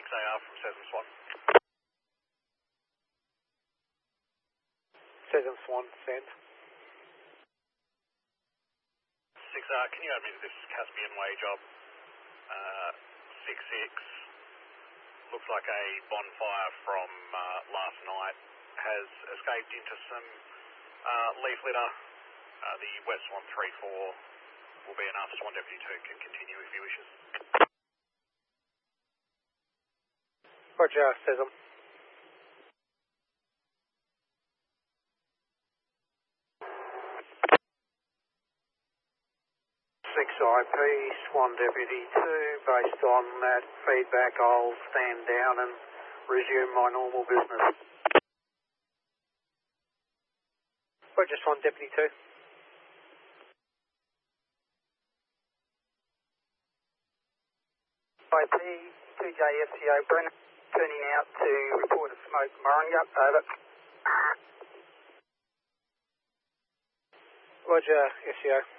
6AR from Sesame Swan. Sesame Swan, send. 6R, can you add me to this Caspian Way job? 6-6. Looks like a bonfire from last night has escaped into some leaf litter. The West Swan 3-4 will be enough. Swan Deputy 2 can continue if he wishes. Roger, Sesame. IP, Swan Deputy 2, based on that feedback I'll stand down and resume my normal business. Roger, Swan Deputy 2. IP, 2JFCO Brennan, turning out to report a smoke Moringa, over. Roger, SCO.